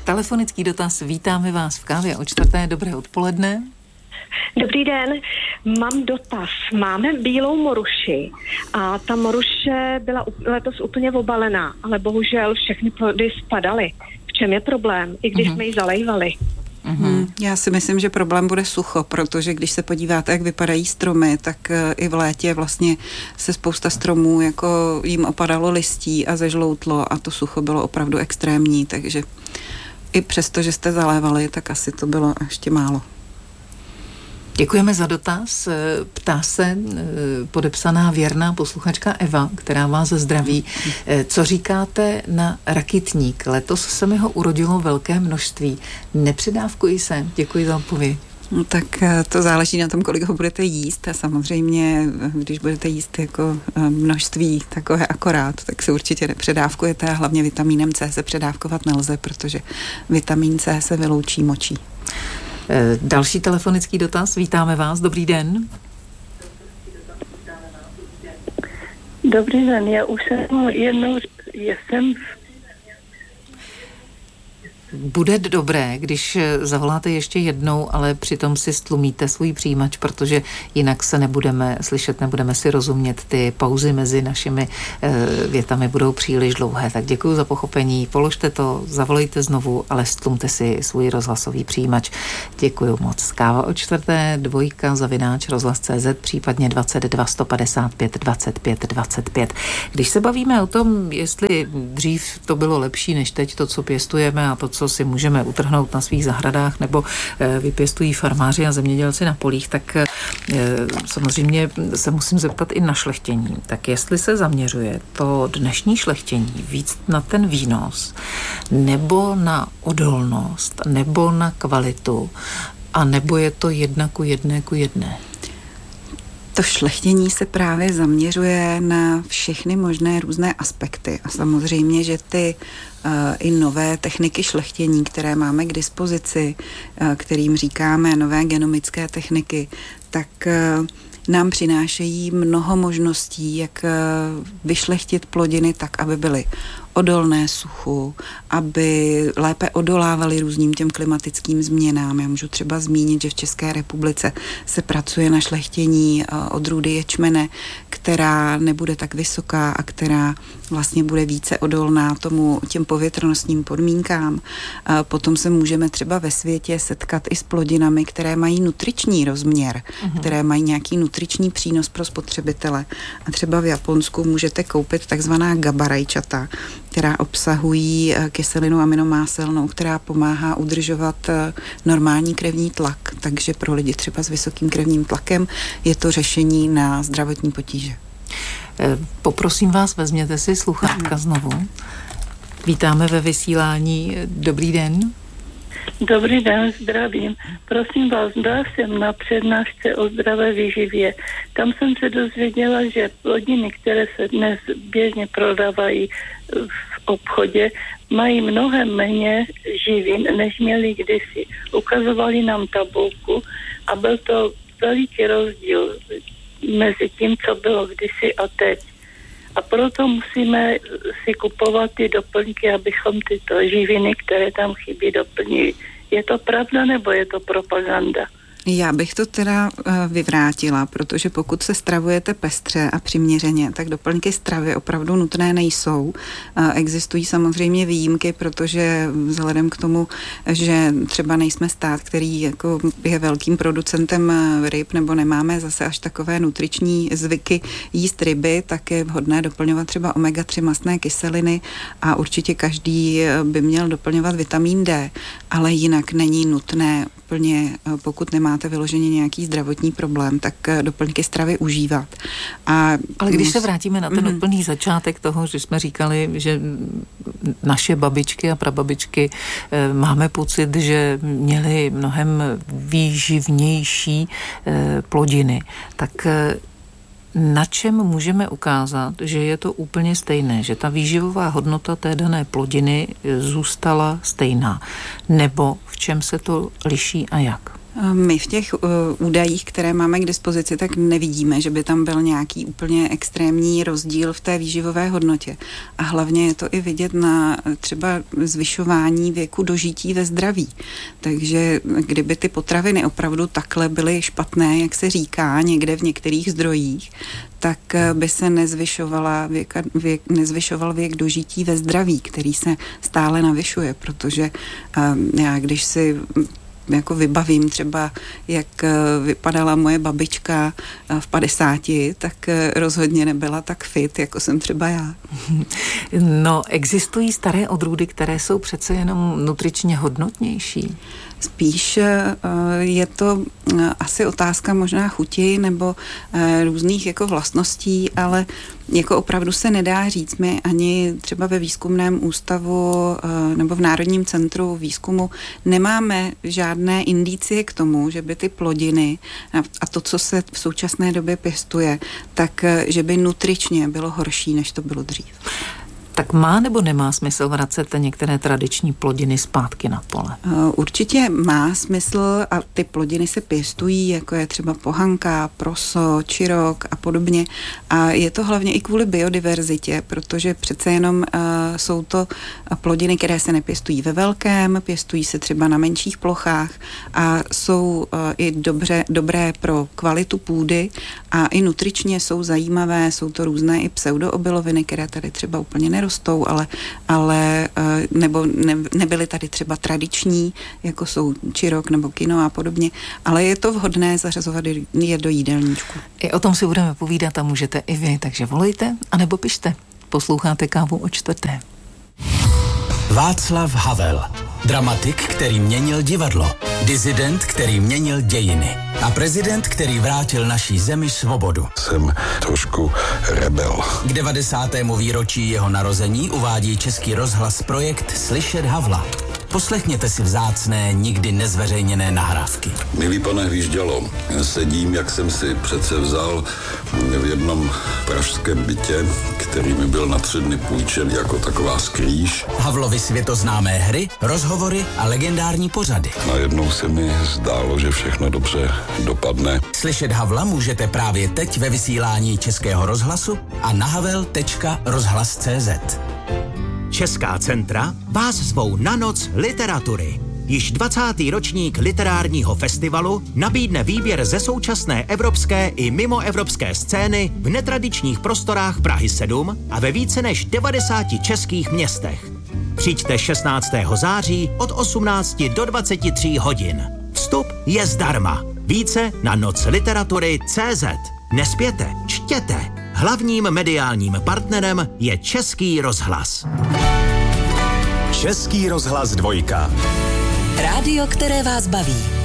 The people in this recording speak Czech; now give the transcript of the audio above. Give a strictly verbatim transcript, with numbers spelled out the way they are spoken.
Telefonický dotaz. Vítáme vás v Kávě o čtvrté. Dobré odpoledne. Dobrý den, mám dotaz. Máme bílou moruši a ta moruše byla letos úplně obalená, ale bohužel všechny plody spadaly. V čem je problém, i když uh-huh. jsme ji zalejvali? Mm, já si myslím, že problém bude sucho, protože když se podíváte, jak vypadají stromy, tak i v létě vlastně se spousta stromů jako jim opadalo listí a zežloutlo a to sucho bylo opravdu extrémní, takže i přesto, že jste zalévali, tak asi to bylo ještě málo. Děkujeme za dotaz. Ptá se podepsaná věrná posluchačka Eva, která vás zdraví. Co říkáte na rakitník? Letos se mi ho urodilo velké množství. Nepředávkuji se? Děkuji za odpověď. No, tak to záleží na tom, kolik ho budete jíst a samozřejmě, když budete jíst jako množství takové akorát, tak se určitě nepředávkujete a hlavně vitamínem C se předávkovat nelze, protože vitamin C se vyloučí močí. Další telefonický dotaz. Vítáme vás. Dobrý den. Dobrý den. Já už jsem jednou, jsem Bude dobré, když zavoláte ještě jednou, ale přitom si stlumíte svůj přijímač, protože jinak se nebudeme slyšet, nebudeme si rozumět. Ty pauzy mezi našimi e, větami budou příliš dlouhé. Tak děkuji za pochopení. Položte to, zavolejte znovu, ale stlumte si svůj rozhlasový přijímač. Děkuji moc. Káva o čtvrté, dvojka, zavináč, rozhlas tečka cé zet, případně dvacet dva sto padesát pět dvacet pět dvacet pět. Když se bavíme o tom, jestli dřív to bylo lepší než teď, to, co pěstujeme a to, co si můžeme utrhnout na svých zahradách nebo vypěstují farmáři a zemědělci na polích, tak samozřejmě se musím zeptat i na šlechtění. Tak jestli se zaměřuje to dnešní šlechtění víc na ten výnos, nebo na odolnost, nebo na kvalitu, a nebo je to jedna ku jedné ku jedné? To šlechtění se právě zaměřuje na všechny možné různé aspekty a samozřejmě, že ty uh, i nové techniky šlechtění, které máme k dispozici, uh, kterým říkáme nové genomické techniky, tak uh, nám přinášejí mnoho možností, jak uh, vyšlechtit plodiny tak, aby byly odolné suchu, aby lépe odolávaly různým těm klimatickým změnám. Já můžu třeba zmínit, že v České republice se pracuje na šlechtění odrůdy ječmene, která nebude tak vysoká a která vlastně bude více odolná tomu těm povětrnostním podmínkám. Potom se můžeme třeba ve světě setkat i s plodinami, které mají nutriční rozměr, uh-huh. které mají nějaký nutriční přínos pro spotřebitele. A třeba v Japonsku můžete koupit takzvaná gaba rajčata, která obsahují kyselinu aminomáselnou, která pomáhá udržovat normální krevní tlak. Takže pro lidi třeba s vysokým krevním tlakem je to řešení na zdravotní potíže. Poprosím vás, vezměte si sluchátka znovu. Vítáme ve vysílání. Dobrý den. Dobrý den, zdravím. Prosím vás, byla jsem na přednášce o zdravé výživě. Tam jsem se dozvěděla, že plodiny, které se dnes běžně prodávají v obchodě, mají mnohem méně živin, než měli kdysi. Ukazovali nám tabulku a byl to veliký rozdíl mezi tím, co bylo kdysi a teď. A proto musíme si kupovat ty doplňky, abychom tyto živiny, které tam chybí, doplnili. Je to pravda, nebo je to propaganda? Já bych to teda vyvrátila, protože pokud se stravujete pestře a přiměřeně, tak doplňky stravy opravdu nutné nejsou. Existují samozřejmě výjimky, protože vzhledem k tomu, že třeba nejsme stát, který jako je velkým producentem ryb, nebo nemáme zase až takové nutriční zvyky jíst ryby, tak je vhodné doplňovat třeba omega tři mastné kyseliny a určitě každý by měl doplňovat vitamin D, ale jinak není nutné úplně, pokud nemáte vyloženě nějaký zdravotní problém, tak doplňky stravy užívat. A Ale když se vrátíme na ten mm-hmm. úplný začátek toho, že jsme říkali, že naše babičky a prababičky e, máme pocit, že měly mnohem výživnější e, plodiny, tak e, na čem můžeme ukázat, že je to úplně stejné, že ta výživová hodnota té dané plodiny zůstala stejná, nebo v čem se to liší a jak? My v těch uh, údajích, které máme k dispozici, tak nevidíme, že by tam byl nějaký úplně extrémní rozdíl v té výživové hodnotě. A hlavně je to i vidět na třeba zvyšování věku dožití ve zdraví. Takže kdyby ty potraviny opravdu takhle byly špatné, jak se říká někde v některých zdrojích, tak by se nezvyšovala věk, věk, nezvyšoval věk dožití ve zdraví, který se stále navyšuje, protože uh, já když si jako vybavím třeba, jak vypadala moje babička v padesáti, tak rozhodně nebyla tak fit, jako jsem třeba já. No, existují staré odrůdy, které jsou přece jenom nutričně hodnotnější? Spíš je to asi otázka možná chuti nebo různých jako vlastností, ale jako opravdu se nedá říct. My ani třeba ve výzkumném ústavu nebo v Národním centru výzkumu nemáme žádné indicie k tomu, že by ty plodiny a to, co se v současné době pěstuje, tak že by nutričně bylo horší, než to bylo dřív. Tak má nebo nemá smysl vracet některé tradiční plodiny zpátky na pole? Určitě má smysl a ty plodiny se pěstují, jako je třeba pohanka, proso, čirok a podobně. A je to hlavně i kvůli biodiverzitě, protože přece jenom uh, jsou to plodiny, které se nepěstují ve velkém, pěstují se třeba na menších plochách a jsou uh, i dobře, dobré pro kvalitu půdy a i nutričně jsou zajímavé, jsou to různé i pseudoobiloviny, které tady třeba úplně nerostou. Rostou, ale, ale nebo ne, nebyly tady třeba tradiční, jako jsou čirok nebo kino a podobně, ale je to vhodné zařazovat je do jídelníčku. I o tom si budeme povídat a můžete i vy, takže volejte anebo pište. Posloucháte Kávu o čtvrté. Václav Havel. Dramatik, který měnil divadlo. Disident, který měnil dějiny. A prezident, který vrátil naší zemi svobodu. Jsem trošku rebel. K devadesátému výročí jeho narození uvádí Český rozhlas projekt Slyšet Havla. Poslechněte si vzácné, nikdy nezveřejněné nahrávky. Milý pane Hvíždělo, sedím, jak jsem si přece vzal v jednom pražském bytě, který mi byl na tři dny půjčen jako taková skrýž. Havlovy světoznámé hry, rozhovory a legendární pořady. Najednou se mi zdálo, že všechno dobře dopadne. Slyšet Havla můžete právě teď ve vysílání Českého rozhlasu a na havel tečka rozhlas tečka cé zet. Česká centra vás zvou na noc literatury. Již dvacátý ročník literárního festivalu nabídne výběr ze současné evropské i mimoevropské scény v netradičních prostorách Prahy sedm a ve více než devadesáti českých městech. Přijďte šestnáctého září od osmnácti do dvaceti tří hodin. Vstup je zdarma. Více na noc literatury tečka cé zet. Nespěte, čtěte. Hlavním mediálním partnerem je Český rozhlas. Český rozhlas dvojka. Rádio, které vás baví.